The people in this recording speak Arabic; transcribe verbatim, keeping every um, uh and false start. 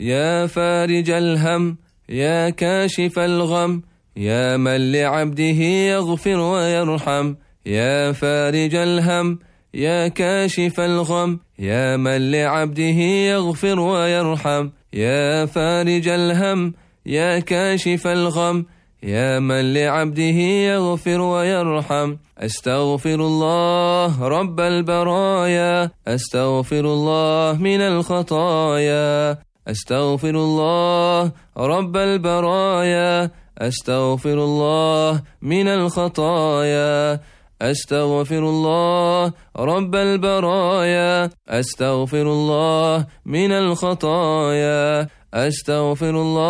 يا فارج الهم يا كاشف الغم يا من لعبده يغفر ويرحم يا فارج الهم يا كاشف الغم يا من لعبده يغفر ويرحم يا فارج الهم يا كاشف الغم يا من لعبده يغفر ويرحم أستغفر الله رب البرايا أستغفر الله من الخطايا أستغفر الله رب البرايا أستغفر الله من الخطايا أستغفر الله رب البرايا أستغفر الله من الخطايا أستغفر الله